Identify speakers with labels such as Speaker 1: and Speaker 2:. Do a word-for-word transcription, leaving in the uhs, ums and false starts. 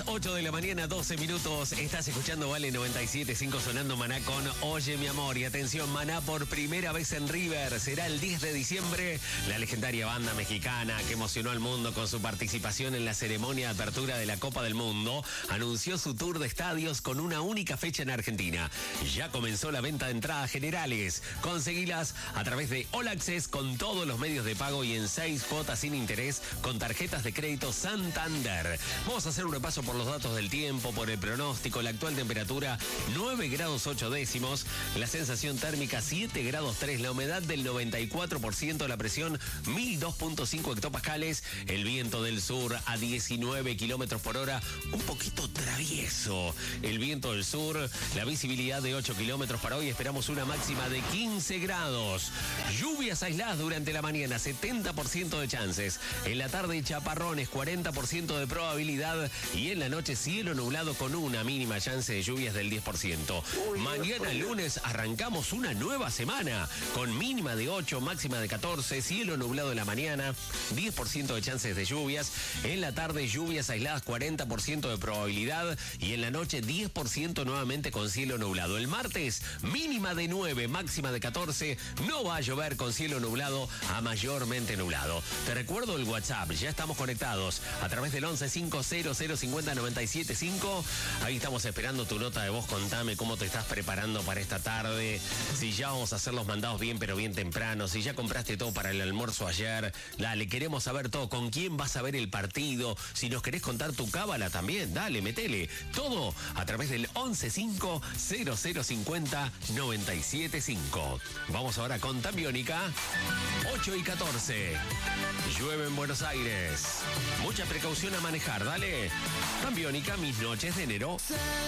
Speaker 1: ocho de la mañana, doce minutos. Estás escuchando Vale noventa y siete punto cinco sonando Maná con Oye mi amor. Y atención, Maná por primera vez en River. Será el diez de diciembre. La legendaria banda mexicana que emocionó al mundo con su participación en la ceremonia de apertura de la Copa del Mundo anunció su tour de estadios con una única fecha en Argentina. Ya comenzó la venta de entradas generales. Conseguilas a través de All Access con todos los medios de pago y en seis cuotas sin interés con tarjetas de crédito Santander. Vamos a hacer un repaso por los datos del tiempo, por el pronóstico. La actual temperatura nueve grados ocho décimos, la sensación térmica siete grados tres, la humedad del noventa y cuatro por ciento, la presión mil dos punto cinco hectopascales, el viento del sur a diecinueve kilómetros por hora, un poquito travieso el viento del sur, la visibilidad de ocho kilómetros para hoy, esperamos una máxima de quince grados, lluvias aisladas durante la mañana, setenta por ciento de chances, en la tarde chaparrones, cuarenta por ciento de probabilidad y en la noche cielo nublado con una mínima chance de lluvias del diez por ciento. Mañana lunes arrancamos una nueva semana con mínima de ocho, máxima de catorce, cielo nublado en la mañana, diez por ciento de chances de lluvias, en la tarde lluvias aisladas, cuarenta por ciento de probabilidad y en la noche diez por ciento nuevamente con cielo nublado. El martes mínima de nueve, máxima de catorce, no va a llover con cielo nublado a mayormente nublado. Te recuerdo el WhatsApp, ya estamos conectados a través del once cinco cero cero cincuenta noventa y siete cinco. Ahí estamos esperando tu nota de voz. Contame cómo te estás preparando para esta tarde, si ya vamos a hacer los mandados bien pero bien temprano, si ya compraste todo para el almuerzo ayer. Dale, queremos saber todo, con quién vas a ver el partido, si nos querés contar tu cábala también, dale, metele, todo a través del once cinco cero cero cincuenta noventa y siete cinco. Vamos ahora con Tambiónica, ocho y catorce. Llueve en Buenos Aires. Mucha precaución a manejar, dale. Tambiónica, mis noches de enero.